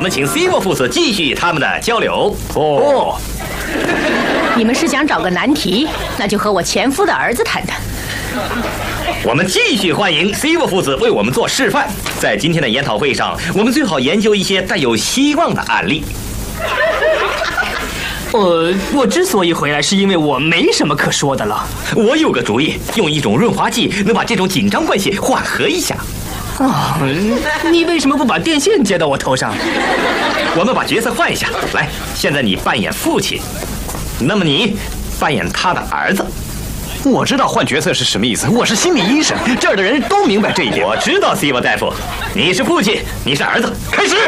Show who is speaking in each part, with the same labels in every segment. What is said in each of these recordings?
Speaker 1: 们请 Silver 父子继续他们的交流。哦，
Speaker 2: 你们是想找个难题，那就和我前夫的儿子谈谈。
Speaker 1: 我们继续欢迎 Silver 父子为我们做示范。在今天的研讨会上，我们最好研究一些带有希望的案例。
Speaker 3: 我之所以回来，是因为我没什么可说的了。
Speaker 1: 我有个主意，用一种润滑剂能把这种紧张关系缓和一下。
Speaker 3: 你为什么不把电线接到我头上？
Speaker 1: 我们把角色换一下，来，现在你扮演父亲，那么你扮演他的儿子。
Speaker 4: 我知道换角色是什么意思，我是心理医生，这儿的人都明白这一点。
Speaker 1: 我知道 Silver 大夫，你是父亲，你是儿子，开始。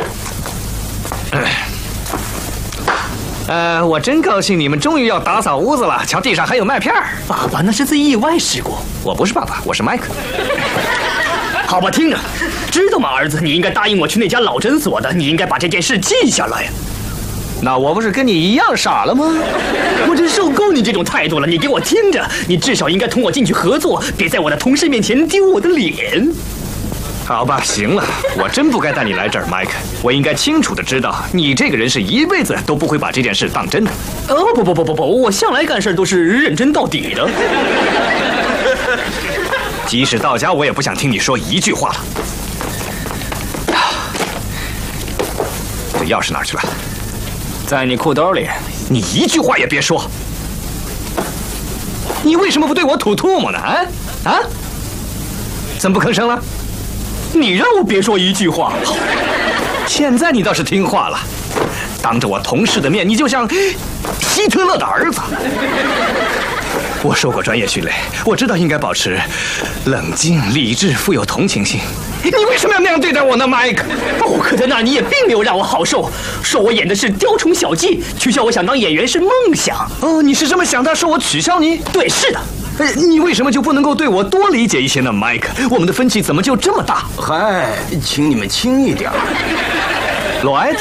Speaker 4: 我真高兴你们终于要打扫屋子了，瞧地上还有麦片。
Speaker 3: 爸爸，那是次意外事故。
Speaker 4: 我不是爸爸，我是麦克。
Speaker 3: 好吧，听着，知道吗，儿子？你应该答应我去那家老诊所的，你应该把这件事记下来。
Speaker 4: 那我不是跟你一样傻了吗？
Speaker 3: 我真受够你这种态度了！你给我听着，你至少应该同我进去合作，别在我的同事面前丢我的脸。
Speaker 4: 好吧，行了，我真不该带你来这儿，麦克。我应该清楚的知道，你这个人是一辈子都不会把这件事当真的。
Speaker 3: 不，我向来干事都是认真到底的。
Speaker 4: 即使到家，我也不想听你说一句话了。这钥匙哪儿去了？
Speaker 3: 在你裤兜里。
Speaker 4: 你一句话也别说。你为什么不对我吐唾沫呢？怎么不吭声了？
Speaker 3: 你让我别说一句话。
Speaker 4: 现在你倒是听话了，当着我同事的面，你就像希特勒的儿子。我受过专业训练，我知道应该保持冷静、理智、富有同情心。你为什么要那样对待我呢，麦克？
Speaker 3: 可在那儿你也并没有让我好受，说我演的是雕虫小技，取笑我想当演员是梦想。
Speaker 4: 你是这么想的？说我取笑你？
Speaker 3: 对，是的。
Speaker 4: 你为什么就不能够对我多理解一些呢，麦克？我们的分歧怎么就这么大？
Speaker 5: 嗨，请你们轻一点。
Speaker 4: 罗埃特，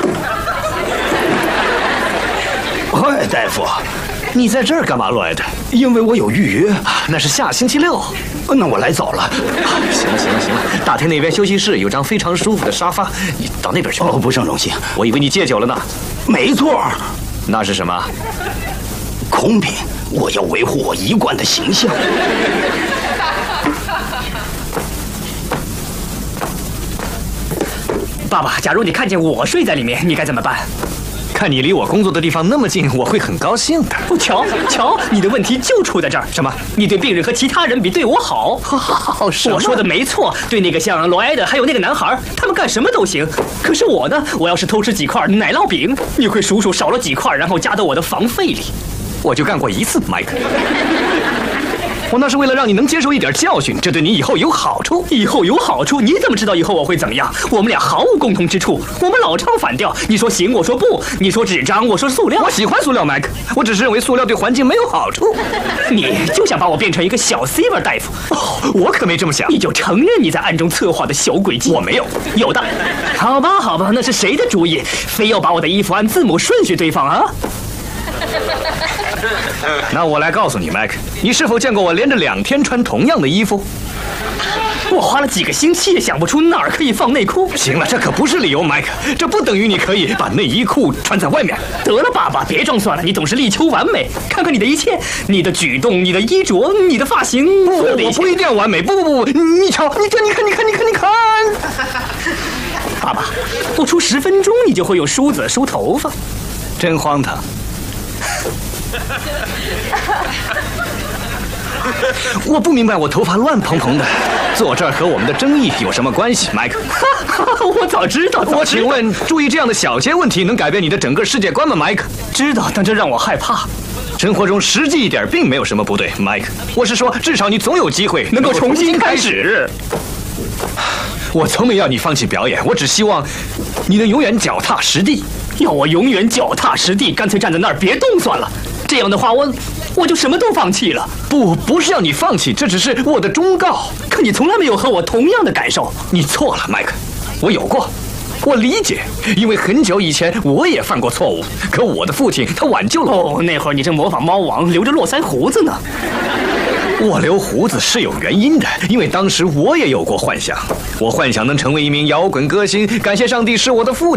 Speaker 5: 嗨，大夫，
Speaker 4: 你在这儿干嘛，罗埃特？
Speaker 5: 因为我有预约，
Speaker 4: 那是下星期六。
Speaker 5: 那我来早了。
Speaker 4: 行了，大厅那边休息室有张非常舒服的沙发，你到那边去。
Speaker 5: 不胜荣幸。
Speaker 4: 我以为你戒酒了呢。
Speaker 5: 没错。
Speaker 4: 那是什么？
Speaker 5: 公平，我要维护我一贯的形象。
Speaker 3: 爸爸，假如你看见我睡在里面，你该怎么办？
Speaker 4: 看你离我工作的地方那么近，我会很高兴的。
Speaker 3: 瞧，你的问题就出在这儿。
Speaker 4: 什么？
Speaker 3: 你对病人和其他人比对我好。我说的没错，对那个像罗埃的还有那个男孩，他们干什么都行。可是我呢，我要是偷吃几块奶酪饼，你会数数少了几块，然后加到我的房费里。
Speaker 4: 我就干过一次，麦克。我那是为了让你能接受一点教训，这对你以后有好处。
Speaker 3: 以后有好处？你怎么知道以后我会怎么样？我们俩毫无共同之处，我们老唱反调。你说行，我说不；你说纸张，我说塑料。
Speaker 4: 我喜欢塑料，麦克。我只是认为塑料对环境没有好处。
Speaker 3: 你就想把我变成一个小 Silver 大夫？
Speaker 4: 我可没这么想。
Speaker 3: 你就承认你在暗中策划的小诡计？
Speaker 4: 我没有。
Speaker 3: 有的。好吧，那是谁的主意？非要把我的衣服按字母顺序堆放啊？
Speaker 4: 那我来告诉你，麦克，你是否见过我连着2天穿同样的衣服？
Speaker 3: 我花了几个星期也想不出哪儿可以放内裤。
Speaker 4: 行了，这可不是理由，麦克，这不等于你可以把内衣裤穿在外面。
Speaker 3: 得了，爸爸，别装蒜了，你总是力求完美。看看你的一切，你的举动，你的衣着，你的发型，
Speaker 4: 我不一定要完美。不，你瞧，你看。
Speaker 3: 爸爸，不出10分钟，你就会用梳子梳头发，
Speaker 4: 真荒唐。我不明白，我头发乱蓬蓬的，坐这儿和我们的争议有什么关系，麦克？
Speaker 3: 我早知道。
Speaker 4: 我请问，注意这样的小节问题能改变你的整个世界观吗，麦克？
Speaker 3: 知道，但这让我害怕。
Speaker 4: 生活中实际一点并没有什么不对，麦克。我是说，至少你总有机会
Speaker 3: 能够重新开始。
Speaker 4: 我从没要你放弃表演，我只希望你能永远脚踏实地。
Speaker 3: 要我永远脚踏实地，干脆站在那儿别动算了。这样的话，我就什么都放弃了。
Speaker 4: 不是要你放弃，这只是我的忠告。
Speaker 3: 可你从来没有和我同样的感受。
Speaker 4: 你错了，麦克，我有过。我理解，因为很久以前我也犯过错误，可我的父亲他挽救了我。
Speaker 3: 那会儿你正模仿猫王，留着络腮胡子呢。
Speaker 4: 我留胡子是有原因的，因为当时我也有过幻想，我幻想能成为一名摇滚歌星，感谢上帝是我的父亲。